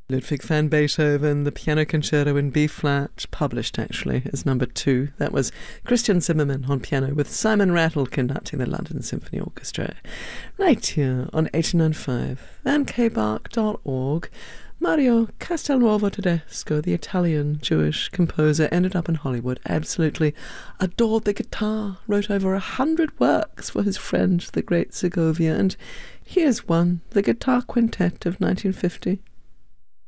Ludwig van Beethoven, the Piano Concerto in B-flat, published actually as number 2. That was Christian Zimmermann on piano with Simon Rattle conducting the London Symphony Orchestra. Right here on 89.5 and kbark.org. Mario Castelnuovo Tedesco, the Italian Jewish composer, ended up in Hollywood, absolutely adored the guitar, wrote over 100 works for his friend, the great Segovia, and here's one, the Guitar Quintet of 1950.